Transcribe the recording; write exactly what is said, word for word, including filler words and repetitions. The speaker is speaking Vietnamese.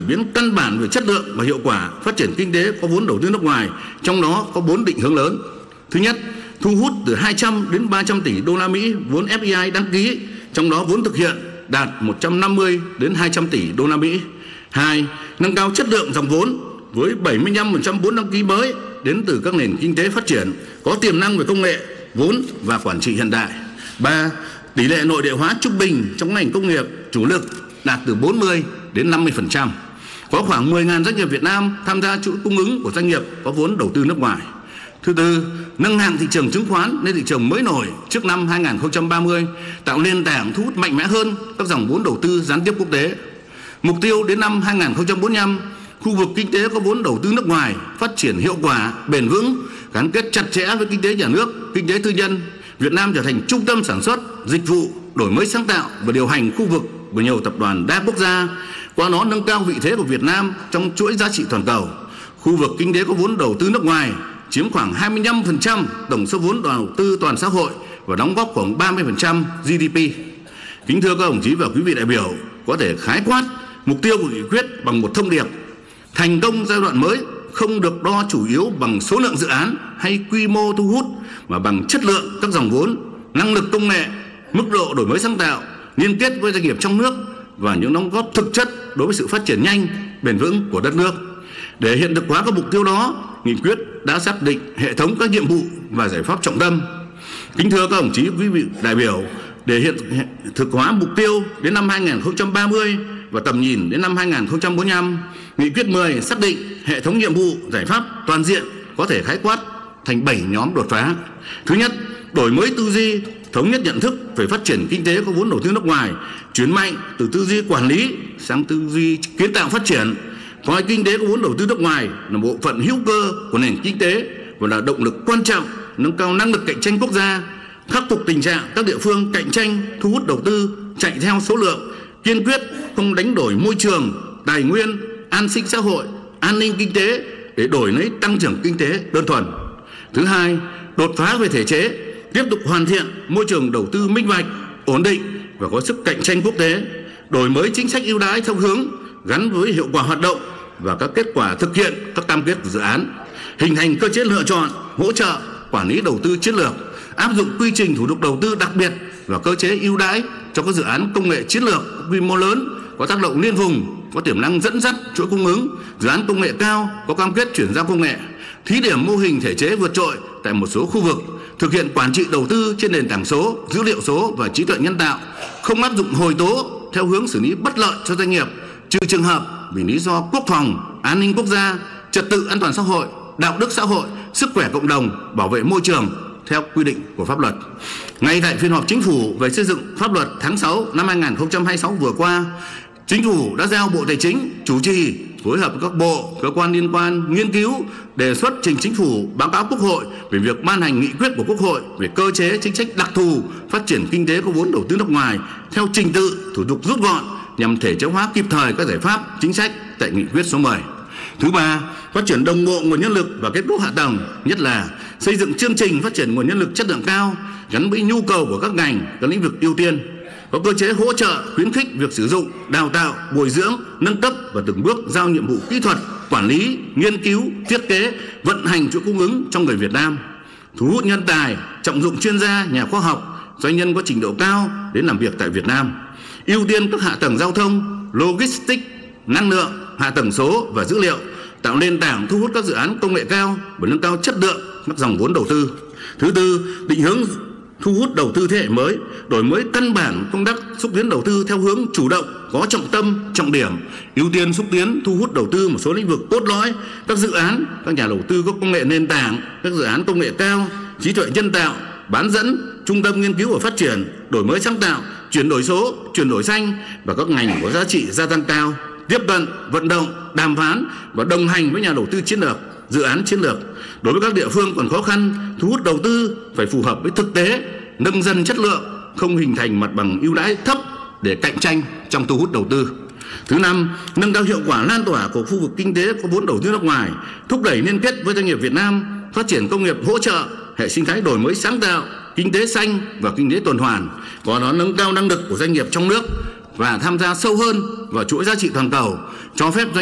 biến căn bản về chất lượng và hiệu quả phát triển kinh tế có vốn đầu tư nước ngoài, trong đó có bốn định hướng lớn. Thứ nhất, thu hút từ hai trăm đến ba trăm tỷ đô la Mỹ vốn ép đê i đăng ký, trong đó vốn thực hiện đạt một trăm năm mươi đến hai trăm tỷ đô la Mỹ. Hai, nâng cao chất lượng dòng vốn với bảy mươi lăm phần trăm vốn đăng ký mới đến từ các nền kinh tế phát triển có tiềm năng về công nghệ, vốn và quản trị hiện đại. Ba, tỷ lệ nội địa hóa trung bình trong ngành công nghiệp chủ lực đạt từ bốn mươi đến năm mươi phần trăm. Có khoảng mười nghìn doanh nghiệp Việt Nam tham gia chuỗi cung ứng của doanh nghiệp có vốn đầu tư nước ngoài. Thứ tư, nâng hạng thị trường chứng khoán lên thị trường mới nổi trước năm hai nghìn không trăm ba mươi, tạo nền tảng thu hút mạnh mẽ hơn các dòng vốn đầu tư gián tiếp quốc tế. Mục tiêu đến năm hai nghìn không trăm bốn mươi lăm, khu vực kinh tế có vốn đầu tư nước ngoài phát triển hiệu quả, bền vững, gắn kết chặt chẽ với kinh tế nhà nước, kinh tế tư nhân. Việt Nam trở thành trung tâm sản xuất, dịch vụ, đổi mới sáng tạo và điều hành khu vực của nhiều tập đoàn đa quốc gia, qua đó nâng cao vị thế của Việt Nam trong chuỗi giá trị toàn cầu. Khu vực kinh tế có vốn đầu tư nước ngoài chiếm khoảng hai mươi lăm phần trăm tổng số vốn đầu tư toàn xã hội và đóng góp khoảng ba mươi phần trăm giê đê pê. Kính thưa các đồng chí và quý vị đại biểu, có thể khái quát mục tiêu của nghị quyết bằng một thông điệp: thành công giai đoạn mới không được đo chủ yếu bằng số lượng dự án hay quy mô thu hút, mà bằng chất lượng các dòng vốn, năng lực công nghệ, mức độ đổi mới sáng tạo, liên kết với doanh nghiệp trong nước và những đóng góp thực chất đối với sự phát triển nhanh, bền vững của đất nước. Để hiện thực hóa các mục tiêu đó, nghị quyết đã xác định hệ thống các nhiệm vụ và giải pháp trọng tâm. Kính thưa các đồng chí, quý vị đại biểu, để hiện thực hóa mục tiêu đến năm hai nghìn không trăm ba mươi và tầm nhìn đến năm hai nghìn không trăm bốn mươi lăm, nghị quyết mười xác định hệ thống nhiệm vụ, giải pháp toàn diện có thể khái quát thành bảy nhóm đột phá. Thứ nhất, đổi mới tư duy, thống nhất nhận thức về phát triển kinh tế có vốn đầu tư nước ngoài, chuyển mạnh từ tư duy quản lý sang tư duy kiến tạo phát triển, coi kinh tế có vốn đầu tư nước ngoài là bộ phận hữu cơ của nền kinh tế và là động lực quan trọng nâng cao năng lực cạnh tranh quốc gia, khắc phục tình trạng các địa phương cạnh tranh thu hút đầu tư chạy theo số lượng, kiên quyết không đánh đổi môi trường, tài nguyên, an sinh xã hội, an ninh kinh tế để đổi lấy tăng trưởng kinh tế đơn thuần. Thứ hai, đột phá về thể chế, tiếp tục hoàn thiện môi trường đầu tư minh bạch, ổn định và có sức cạnh tranh quốc tế, đổi mới chính sách ưu đãi theo hướng gắn với hiệu quả hoạt động và các kết quả thực hiện các cam kết của dự án, hình thành cơ chế lựa chọn, hỗ trợ, quản lý đầu tư chiến lược, áp dụng quy trình thủ tục đầu tư đặc biệt và cơ chế ưu đãi cho các dự án công nghệ chiến lược có quy mô lớn, có tác động liên vùng, có tiềm năng dẫn dắt chuỗi cung ứng, dự án công nghệ cao có cam kết chuyển giao công nghệ, thí điểm mô hình thể chế vượt trội tại một số khu vực, thực hiện quản trị đầu tư trên nền tảng số, dữ liệu số và trí tuệ nhân tạo, không áp dụng hồi tố theo hướng xử lý bất lợi cho doanh nghiệp, trừ trường hợp vì lý do quốc phòng, an ninh quốc gia, trật tự an toàn xã hội, đạo đức xã hội, sức khỏe cộng đồng, bảo vệ môi trường theo quy định của pháp luật. Ngay tại phiên họp Chính phủ về xây dựng pháp luật tháng sáu năm hai nghìn không trăm hai mươi sáu vừa qua, Chính phủ đã giao Bộ Tài chính chủ trì phối hợp với các bộ, cơ quan liên quan nghiên cứu, đề xuất trình Chính phủ báo cáo Quốc hội về việc ban hành nghị quyết của Quốc hội về cơ chế chính sách đặc thù phát triển kinh tế có vốn đầu tư nước ngoài theo trình tự, thủ tục rút gọn nhằm thể chế hóa kịp thời các giải pháp chính sách tại nghị quyết số mười. Thứ ba, phát triển đồng bộ nguồn nhân lực và kết cấu hạ tầng, nhất là xây dựng chương trình phát triển nguồn nhân lực chất lượng cao gắn với nhu cầu của các ngành, các lĩnh vực ưu tiên, có cơ chế hỗ trợ khuyến khích việc sử dụng, đào tạo, bồi dưỡng, nâng cấp và từng bước giao nhiệm vụ kỹ thuật, quản lý, nghiên cứu, thiết kế, vận hành chuỗi cung ứng trong người Việt Nam, thu hút nhân tài, trọng dụng chuyên gia, nhà khoa học, doanh nhân có trình độ cao đến làm việc tại Việt Nam, ưu tiên các hạ tầng giao thông, logistics, năng lượng, hạ tầng số và dữ liệu, tạo nền tảng thu hút các dự án công nghệ cao và nâng cao chất lượng các dòng vốn đầu tư. Thứ tư, định hướng thu hút đầu tư thế hệ mới, đổi mới căn bản công tác xúc tiến đầu tư theo hướng chủ động, có trọng tâm, trọng điểm, ưu tiên xúc tiến thu hút đầu tư một số lĩnh vực cốt lõi, các dự án, các nhà đầu tư có công nghệ nền tảng, các dự án công nghệ cao, trí tuệ nhân tạo, bán dẫn, trung tâm nghiên cứu và phát triển, đổi mới sáng tạo, chuyển đổi số, chuyển đổi xanh và các ngành có giá trị gia tăng cao, tiếp cận, vận động, đàm phán và đồng hành với nhà đầu tư chiến lược, dự án chiến lược. Đối với các địa phương còn khó khăn, thu hút đầu tư phải phù hợp với thực tế, nâng dần chất lượng, không hình thành mặt bằng ưu đãi thấp để cạnh tranh trong thu hút đầu tư. Thứ năm, nâng cao hiệu quả lan tỏa của khu vực kinh tế có vốn đầu tư nước ngoài, thúc đẩy liên kết với doanh nghiệp Việt Nam, phát triển công nghiệp hỗ trợ, hệ sinh thái đổi mới sáng tạo, kinh tế xanh và kinh tế tuần hoàn, qua đó nâng cao năng lực của doanh nghiệp trong nước, và tham gia sâu hơn vào chuỗi giá trị toàn cầu, cho phép doanh